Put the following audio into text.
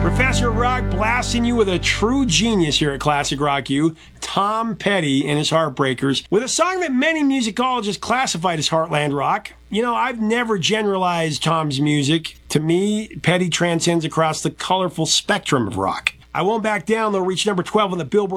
Professor Rock blasting you with a true genius here at Classic Rock U, Tom Petty and his Heartbreakers, with a song that many musicologists classified as Heartland rock. You know, I've never generalized Tom's music. To me, Petty transcends across the colorful spectrum of rock. I Won't Back Down, though, reached number 12 on the Billboard